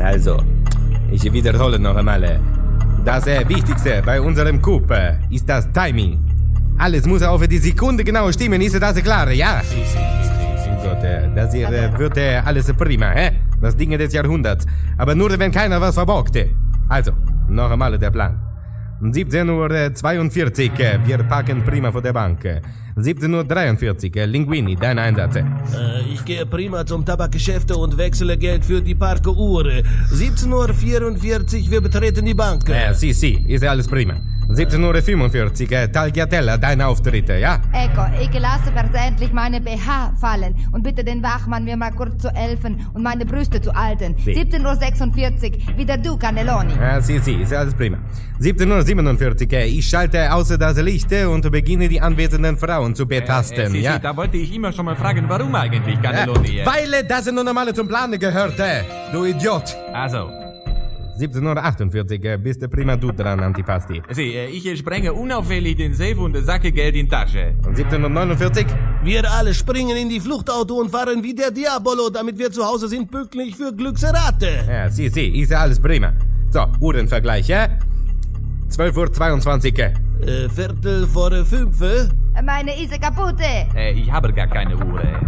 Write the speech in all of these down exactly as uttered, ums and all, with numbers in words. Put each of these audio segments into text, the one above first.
Also, ich wiederhole noch einmal. Das äh, Wichtigste bei unserem Coup äh, ist das Timing. Alles muss auf die Sekunde genau stimmen, ist das klar, ja? Si, si, si, si. Gut, äh, das hier äh, wird äh, alles prima, hä? Das Ding des Jahrhunderts. Aber nur, wenn keiner was verbockt. Also, noch einmal der Plan. siebzehn Uhr zweiundvierzig, äh, wir parken prima vor der Bank. siebzehn Uhr dreiundvierzig, äh, Linguini, dein Einsatz. Äh, ich gehe prima zum Tabakgeschäfte und wechsle Geld für die Parkuhr. siebzehn Uhr vierundvierzig, wir betreten die Bank. Äh, si, si, ist alles prima. siebzehn Uhr fünfundvierzig, äh, Tagliatella, dein Auftritt, ja? Ecco, ich lasse versehentlich meine B H fallen und bitte den Wachmann, mir mal kurz zu helfen und meine Brüste zu halten. Si. siebzehn Uhr sechsundvierzig, wieder du, Cannelloni. Ja, si, si, ist alles prima. siebzehn Uhr siebenundvierzig, äh, ich schalte außer das Licht äh, und beginne die anwesenden Frauen zu betasten, Äh, äh, Sie, ja? Sie, da wollte ich immer schon mal fragen, warum eigentlich, Cannelloni? Äh, weil äh, das nun einmal zum Plan gehört, äh, du Idiot. Also, siebzehn Uhr achtundvierzig, äh, bist du prima du dran, Antipasti. Sie, äh, ich sprenge unauffällig den Safe und sacke Geld in Tasche. Und siebzehn Uhr neunundvierzig? Wir alle springen in die Fluchtauto und fahren wie der Diabolo, damit wir zu Hause sind, pünktlich für Glückserate. Ja, si, si, ist alles prima. So, Uhrenvergleich, ja? zwölf Uhr zweiundzwanzig. Äh, Viertel vor fünf. äh? Meine ist kaputt. Äh, ich habe gar keine Uhr. äh.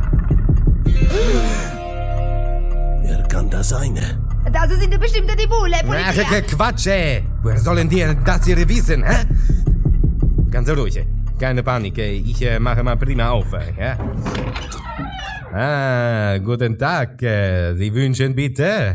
Wer kann das sein? Das sind bestimmt die Bulle, Ach, Polizia. Quatsch, ey. Woher sollen die das hier wissen, hä? Ganz ruhig, keine Panik, ich äh, mache mal prima auf, äh, ja? Ah, guten Tag, äh, Sie wünschen bitte?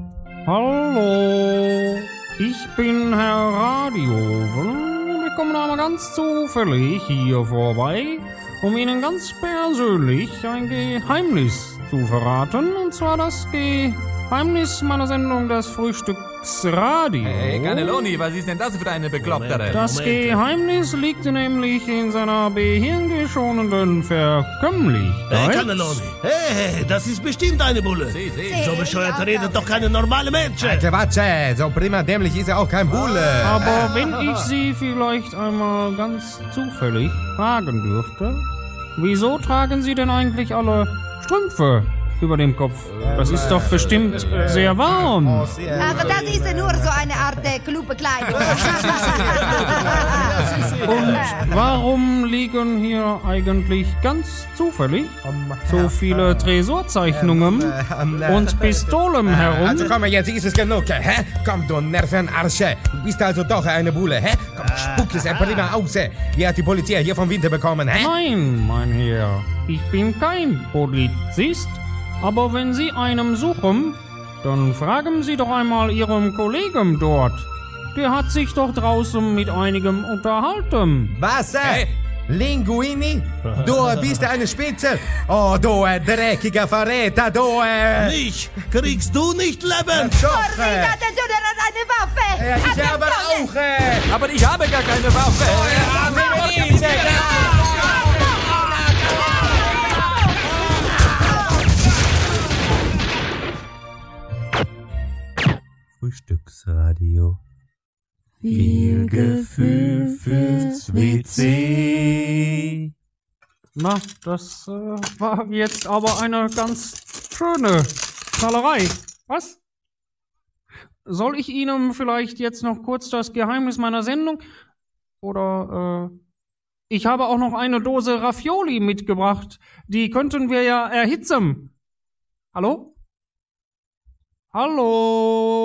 Hallo, ich bin Herr Radioven und ich komme aber ganz zufällig hier vorbei, um Ihnen ganz persönlich ein Geheimnis zu verraten, und zwar das Geheimnis meiner Sendung, das Frühstücksradio. Hey, Cannelloni, was ist denn das für eine Beklopptere? Das Moment. Geheimnis liegt nämlich in seiner behirngeschonenden Verkömmlichkeit. Hey, Cannelloni. Hey, hey, das ist bestimmt eine Bulle. Sie, Sie. So bescheuert redet doch keine normale Menschen. Ah, Quatsch, ey, so prima dämlich ist er auch kein Bulle. Aber wenn ich Sie vielleicht einmal ganz zufällig fragen dürfte, wieso tragen Sie denn eigentlich alle Strümpfe über dem Kopf? Das ist doch bestimmt sehr warm. Ach, das ist nur so eine Art äh, Klubekleidung. Und warum liegen hier eigentlich ganz zufällig so viele Tresorzeichnungen und Pistolen herum? Also komm, jetzt ist es genug, hä? Komm, du Nervenarsche. Du bist also doch eine Bulle, hä? Komm, spuck es einfach prima aus. Wie hat die Polizei hier vom Winter bekommen, hä? Nein, mein Herr, ich bin kein Polizist. Aber wenn Sie einem suchen, dann fragen Sie doch einmal Ihrem Kollegen dort. Der hat sich doch draußen mit einigem unterhalten. Was? Äh? Hey. Linguini? Du bist eine Spitze? Oh, du äh, dreckiger Verräter, du äh... Mich kriegst du nicht lebend. Doch, Vorsicht, äh, attenzione, er hat eine Waffe. äh, ich habe auch, äh... Aber ich habe gar keine Waffe. Frühstücksradio. Viel Gefühl fürs W C. Na, das äh, war jetzt aber eine ganz schöne Knallerei. Was? Soll ich Ihnen vielleicht jetzt noch kurz das Geheimnis meiner Sendung? Oder, äh, ich habe auch noch eine Dose Raffioli mitgebracht. Die könnten wir ja erhitzen. Hallo? Hallo?